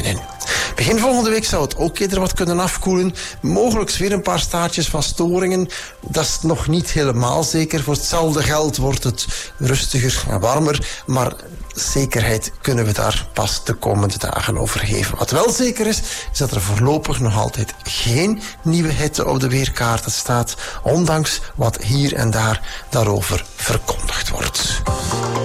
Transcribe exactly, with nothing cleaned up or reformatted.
binnen. Begin volgende week zou het ook eerder wat kunnen afkoelen. Mogelijk weer een paar staartjes van storingen. Dat is nog niet helemaal zeker. Voor hetzelfde geld wordt het rustiger en warmer. Maar zekerheid kunnen we daar pas de komende dagen over geven. Wat wel zeker is, is dat er voorlopig nog altijd geen nieuwe hitte op de weerkaarten staat. Ondanks wat hier en daar daarover verkondigd wordt.